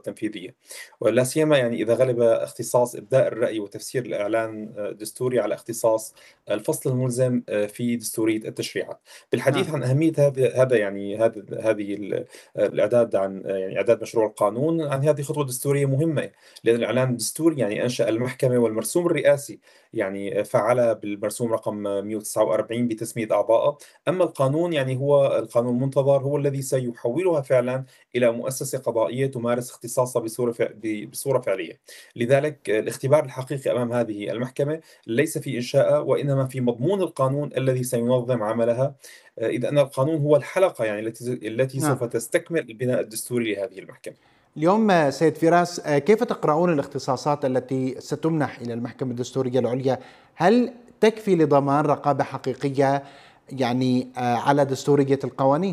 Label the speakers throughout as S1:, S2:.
S1: التنفيذية، ولا سيما يعني إذا غلب اختصاص إبداء الرأي وتفسير الإعلان الدستوري على اختصاص الفصل الملزم في دستورية التشريعات. بالحديث
S2: نعم.
S1: عن أهمية هذا يعني هذه الإعداد عن يعني إعداد مشروع القانون، عن هذه خطوة دستورية مهمة، لأن الإعلان الدستوري يعني أنشأ المحكمة والمرسوم الرئاسي، يعني فعلها بالمرسوم رقم 149 بتسمية أعضائها. أما القانون يعني هو القانون المنتظر، هو الذي سيحولها فعلا إلى مؤسسة قضائية تمارس اختصاصها بصورة فعلية. لذلك الاختبار الحقيقي أمام هذه المحكمة ليس في إنشائها، وإنما في مضمون القانون الذي سينظم عملها، إذ أن القانون هو الحلقة يعني التي
S2: نعم.
S1: سوف تستكمل البناء الدستوري لهذه المحكمة.
S2: اليوم سيد فراس، كيف تقرؤون الاختصاصات التي ستمنح إلى المحكمة الدستورية العليا؟ هل تكفي لضمان رقابة حقيقية يعني على دستورية القوانين؟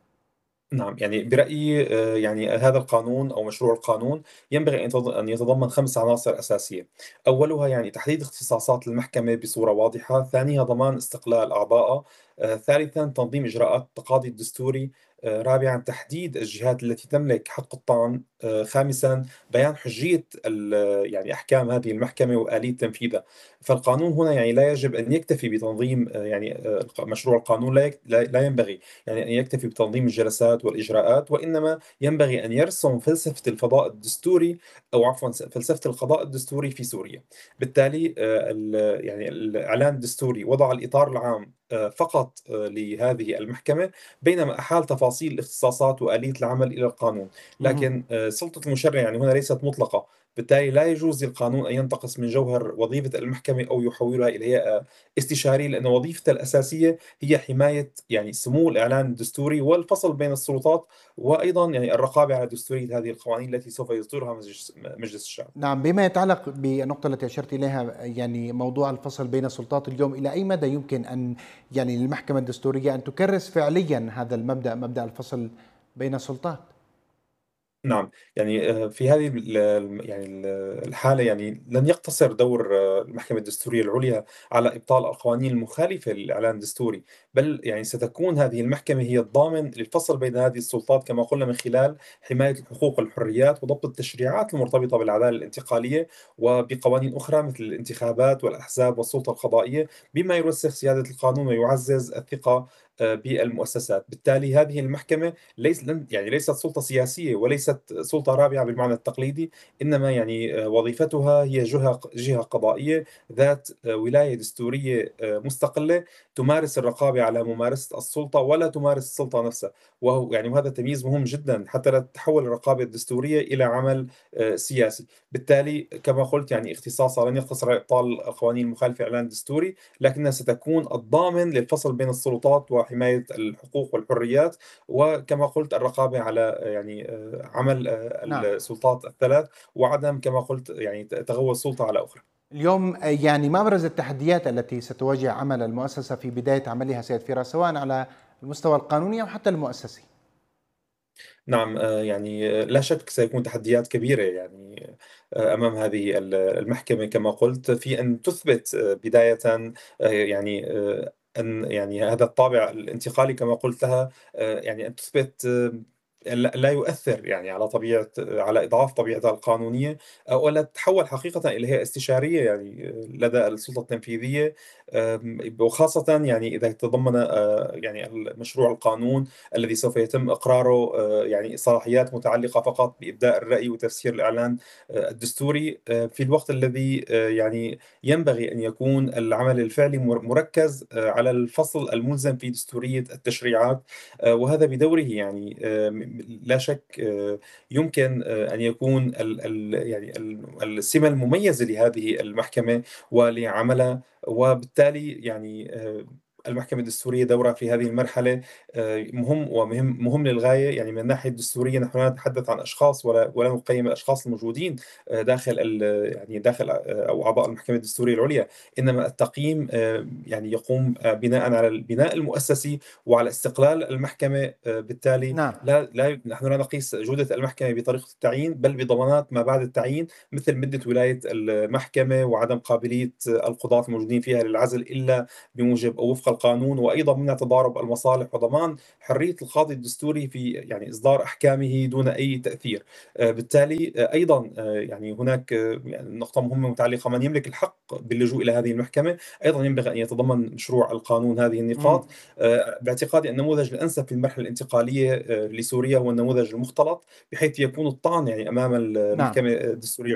S1: نعم، يعني برأيي يعني هذا القانون أو مشروع القانون ينبغي أن يتضمن 5 عناصر أساسية. أولها يعني تحديد اختصاصات المحكمة بصورة واضحة، ثانيها ضمان استقلال أعضائها، ثالثا تنظيم إجراءات التقاضي الدستوري، رابعا تحديد الجهات التي تملك حق الطعن، خامسا بيان حجية يعني أحكام هذه المحكمة وآلية تنفيذها. فالقانون هنا يعني لا يجب أن يكتفي بتنظيم يعني مشروع القانون لا ينبغي يعني أن يكتفي بتنظيم الجلسات والإجراءات، وإنما ينبغي أن يرسم فلسفة الفضاء الدستوري، أو عفوا فلسفة القضاء الدستوري في سوريا. بالتالي يعني الإعلان الدستوري وضع الإطار العام فقط لهذه المحكمة، بينما أحال تفاصيل الاختصاصات وآلية العمل إلى القانون.
S2: مهم.
S1: لكن سلطة المشرع يعني هنا ليست مطلقة، بالتالي لا يجوز للقانون أن ينتقص من جوهر وظيفة المحكمة أو يحولها إلى هيئة استشارية، لأن وظيفتها الأساسية هي حماية يعني سمو الإعلان الدستوري والفصل بين السلطات، وأيضا يعني الرقابة على دستورية هذه القوانين التي سوف يصدرها مجلس الشعب.
S2: نعم، بما يتعلق بالنقطة التي أشرت إليها، يعني موضوع الفصل بين السلطات اليوم، إلى أي مدى يمكن أن يعني للمحكمة الدستورية أن تكرس فعليا هذا المبدأ، مبدأ الفصل بين السلطات؟
S1: نعم، يعني في هذه يعني الحالة يعني لن يقتصر دور المحكمة الدستورية العليا على إبطال القوانين المخالفة للإعلان الدستوري، بل يعني ستكون هذه المحكمة هي الضامن للفصل بين هذه السلطات كما قلنا، من خلال حماية الحقوق والحريات وضبط التشريعات المرتبطة بالعدالة الانتقالية وبقوانين أخرى مثل الانتخابات والأحزاب والسلطة القضائية، بما يرسخ سيادة القانون ويعزز الثقة بالمؤسسات. بالتالي هذه المحكمة يعني ليست سلطة سياسية وليست سلطة رابعة بالمعنى التقليدي، إنما يعني وظيفتها هي جهة قضائية ذات ولاية دستورية مستقلة، تمارس الرقابة على ممارسة السلطة ولا تمارس السلطة نفسها. وهو يعني وهذا تمييز مهم جدا حتى لا تتحول الرقابة الدستورية إلى عمل سياسي. بالتالي كما قلت يعني اختصاصها لن يقتصر على إبطال القوانين المخالفة للإعلان الدستوري، لكنها ستكون الضامن للفصل بين السلطات وحماية الحقوق والحريات، وكما قلت الرقابة على يعني عمل
S2: نعم.
S1: السلطات الثلاث، وعدم كما قلت يعني تغول سلطة على أخرى.
S2: اليوم يعني ما أبرز التحديات التي ستواجه عمل المؤسسة في بداية عملها سيد فراس، سواء على المستوى القانوني أو حتى المؤسسي؟
S1: نعم، يعني لا شك سيكون تحديات كبيرة يعني أمام هذه المحكمة، كما قلت في أن تثبت بداية يعني أن يعني هذا الطابع الانتقالي كما قلت لها، يعني أن تثبت لا يؤثر يعني على على إضعاف طبيعتها القانونية، ولا تتحول حقيقة إلى هيئة استشارية يعني لدى السلطة التنفيذية، وخاصة يعني إذا تضمن يعني مشروع القانون الذي سوف يتم إقراره يعني صلاحيات متعلقة فقط بإبداء الرأي وتفسير الإعلان الدستوري، في الوقت الذي يعني ينبغي أن يكون العمل الفعلي مركز على الفصل الملزم في دستورية التشريعات. وهذا بدوره يعني لا شك يمكن أن يكون يعني السمة المميزة لهذه المحكمة ولعملها. وبالتالي يعني المحكمة الدستورية دورها في هذه المرحلة مهم، مهم للغاية. يعني من الناحية الدستورية نحن لا نتحدث عن أشخاص ولا نقيم الأشخاص الموجودين داخل يعني داخل أو أعضاء المحكمة الدستورية العليا، إنما التقييم يعني يقوم بناء على البناء المؤسسي وعلى استقلال المحكمة. بالتالي
S2: نعم.
S1: نحن لا نقيس جودة المحكمة بطريقة التعيين، بل بضمانات ما بعد التعيين، مثل مدة ولاية المحكمة وعدم قابلية القضاة الموجودين فيها للعزل إلا بموجب أو وفق القانون، وأيضا منها تضارب المصالح وضمان حرية القاضي الدستوري في يعني إصدار أحكامه دون أي تأثير. بالتالي أيضا يعني هناك يعني نقطة مهمة متعلقة من يملك الحق باللجوء إلى هذه المحكمة، أيضا ينبغي أن يتضمن مشروع القانون هذه النقاط.
S2: مم.
S1: باعتقادي أن النموذج الأنسب في المرحلة الانتقالية لسوريا هو النموذج المختلط، بحيث يكون الطعن يعني أمام
S2: نعم.
S1: المحكمة الدستورية